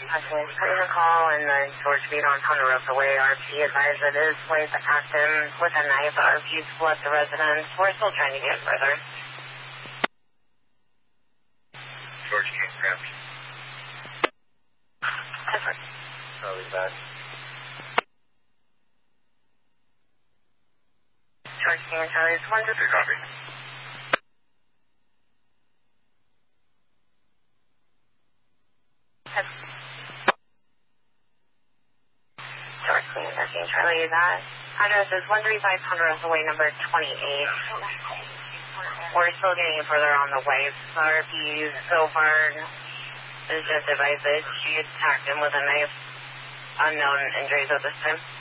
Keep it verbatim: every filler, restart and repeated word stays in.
Okay, put in a call in the George Beat on Ponderosa Way. R P advised that his wife attacked him with a knife. R P left the residence. We're still trying to get further. George King Craft. Effort. Charlie back. George King and Charlie's one to three. Copy. George King and Charlie, that address is one thirty-five Ponderosa Way, number twenty-eight. We're still getting further on the way. R P so far is just advised that she attacked him with a knife. Unknown injuries at this time.